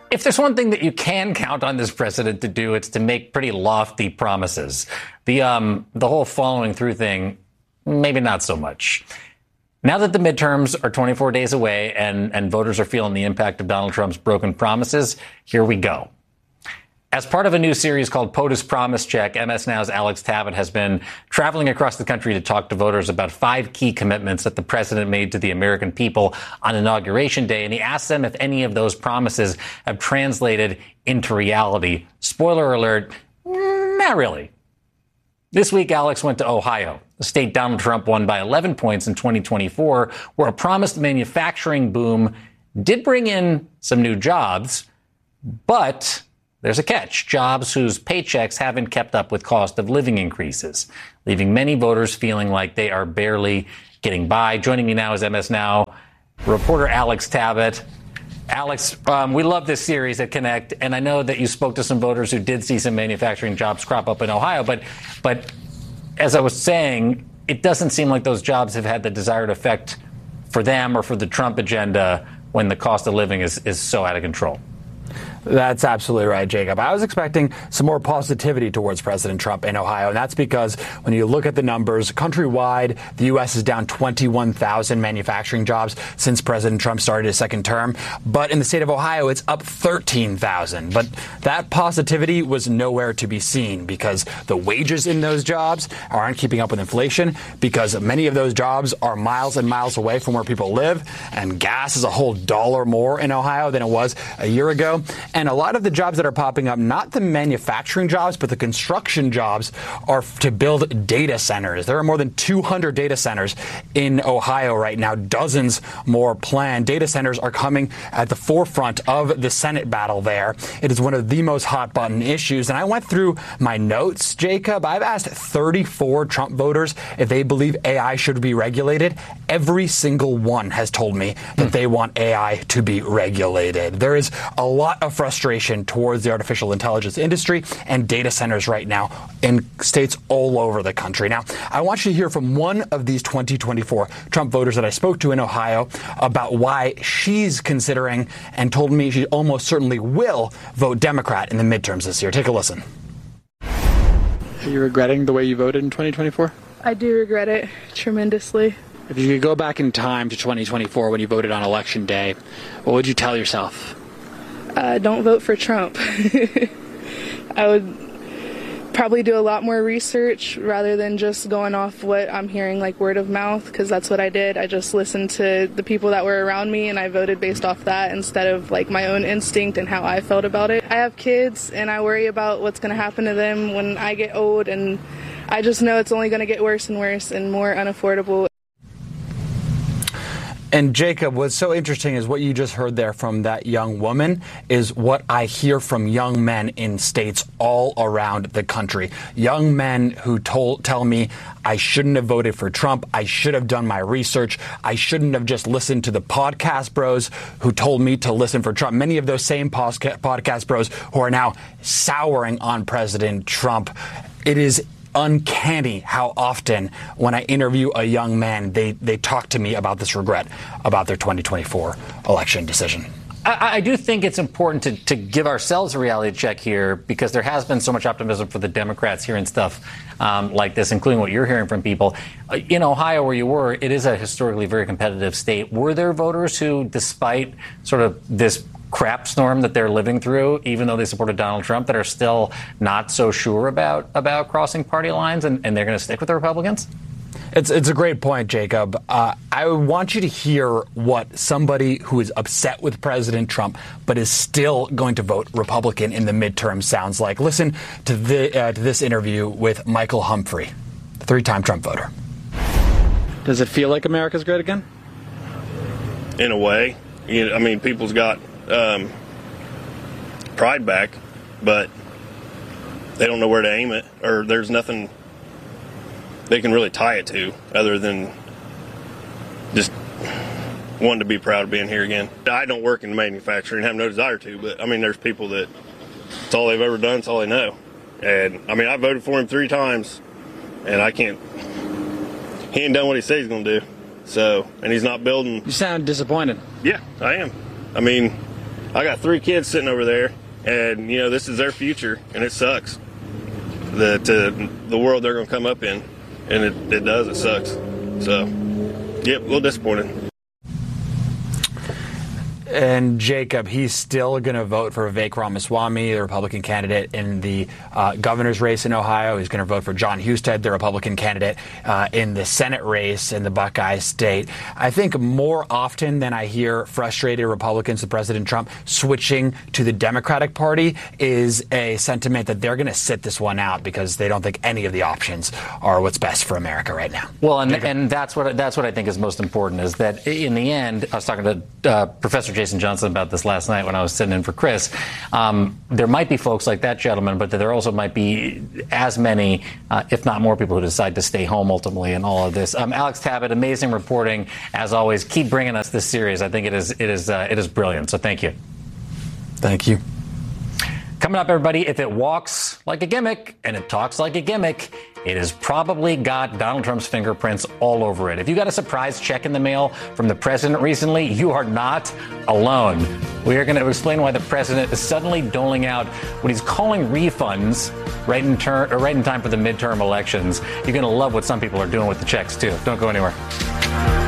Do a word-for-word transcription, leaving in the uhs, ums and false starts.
if there's one thing that you can count on this president to do, it's to make pretty lofty promises. The um the whole following through thing, maybe not so much. Now that the midterms are twenty-four days away and, and voters are feeling the impact of Donald Trump's broken promises, here we go. As part of a new series called POTUS Promise Check, M S Now's Alex Tabbitt has been traveling across the country to talk to voters about five key commitments that the president made to the American people on Inauguration Day, and he asked them if any of those promises have translated into reality. Spoiler alert, not really. This week, Alex went to Ohio, a state Donald Trump won by eleven points in twenty twenty-four, where a promised manufacturing boom did bring in some new jobs, but there's a catch. Jobs whose paychecks haven't kept up with cost of living increases, leaving many voters feeling like they are barely getting by. Joining me now is M S Now reporter Alex Tabbitt. Alex, um, we love this series at Connect, and I know that you spoke to some voters who did see some manufacturing jobs crop up in Ohio, but, but as I was saying, it doesn't seem like those jobs have had the desired effect for them or for the Trump agenda when the cost of living is, is so out of control. That's absolutely right, Jacob. I was expecting some more positivity towards President Trump in Ohio, and that's because when you look at the numbers, countrywide, the U S is down twenty-one thousand manufacturing jobs since President Trump started his second term. But in the state of Ohio, it's up thirteen thousand. But that positivity was nowhere to be seen because the wages in those jobs aren't keeping up with inflation, because many of those jobs are miles and miles away from where people live, and gas is a whole dollar more in Ohio than it was a year ago. And a lot of the jobs that are popping up, not the manufacturing jobs, but the construction jobs, are to build data centers. There are more than two hundred data centers in Ohio right now, dozens more planned. Data centers are coming at the forefront of the Senate battle there. It is one of the most hot-button issues. And I went through my notes, Jacob. I've asked thirty-four Trump voters if they believe A I should be regulated. Every single one has told me that they want A I to be regulated. There is a lot of frustration towards the artificial intelligence industry and data centers right now in states all over the country. Now, I want you to hear from one of these twenty twenty-four Trump voters that I spoke to in Ohio about why she's considering and told me she almost certainly will vote Democrat in the midterms this year. Take a listen. Are you regretting the way you voted in twenty twenty-four? I do regret it tremendously. If you could go back in time to twenty twenty-four when you voted on Election Day, what would you tell yourself? Uh, don't vote for Trump. I would probably do a lot more research rather than just going off what I'm hearing, like word of mouth, because that's what I did. I just listened to the people that were around me and I voted based off that instead of like my own instinct and how I felt about it. I have kids and I worry about what's going to happen to them when I get old, and I just know it's only going to get worse and worse and more unaffordable. And Jacob, what's so interesting is what you just heard there from that young woman is what I hear from young men in states all around the country. Young men who told, tell me I shouldn't have voted for Trump. I should have done my research. I shouldn't have just listened to the podcast bros who told me to listen for Trump. Many of those same podcast bros who are now souring on President Trump. It is uncanny how often when I interview a young man, they, they talk to me about this regret about their twenty twenty-four election decision. I, I do think it's important to, to give ourselves a reality check here, because there has been so much optimism for the Democrats hearing stuff um, like this, including what you're hearing from people. Uh, in Ohio, where you were, it is a historically very competitive state. Were there voters who, despite sort of this crap storm that they're living through, even though they supported Donald Trump, that are still not so sure about about crossing party lines, and, and they're going to stick with the Republicans? It's it's a great point, Jacob. Uh, I want you to hear what somebody who is upset with President Trump but is still going to vote Republican in the midterm sounds like. Listen to, the, uh, to this interview with Michael Humphrey, the three-time Trump voter. Does it feel like America's great again? In a way. You know, I mean, people's got um, pride back, but they don't know where to aim it, or there's nothing they can really tie it to other than just wanting to be proud of being here again. I don't work in manufacturing, have no desire to, but I mean, there's people that it's all they've ever done, it's all they know. And I mean, I voted for him three times, and I can't, he ain't done what he said he's going to do. So, and he's not building. You sound disappointed. Yeah, I am. I mean, I got three kids sitting over there, and, you know, this is their future, and it sucks. The, to the world they're going to come up in, and it, it does, it sucks. So, yep, a little disappointed. And Jacob, he's still going to vote for Vivek Ramaswamy, the Republican candidate in the uh, governor's race in Ohio. He's going to vote for John Husted, the Republican candidate uh, in the Senate race in the Buckeye State. I think more often than I hear frustrated Republicans with President Trump switching to the Democratic Party is a sentiment that they're going to sit this one out because they don't think any of the options are what's best for America right now. Well, and, and that's what that's what I think is most important, is that in the end, I was talking to uh, Professor Jason Johnson about this last night when I was sitting in for Chris. Um, there might be folks like that gentleman, but there also might be as many, uh, if not more, people who decide to stay home ultimately in all of this. Um, Alex Tabbitt, amazing reporting as always. Keep bringing us this series. I think it is it is uh, it is brilliant. So thank you. Thank you. Coming up, everybody, if it walks like a gimmick and it talks like a gimmick, it has probably got Donald Trump's fingerprints all over it. If you got a surprise check in the mail from the president recently, you are not alone. We are going to explain why the president is suddenly doling out what he's calling refunds right in, ter- or right in time for the midterm elections. You're going to love what some people are doing with the checks, too. Don't go anywhere.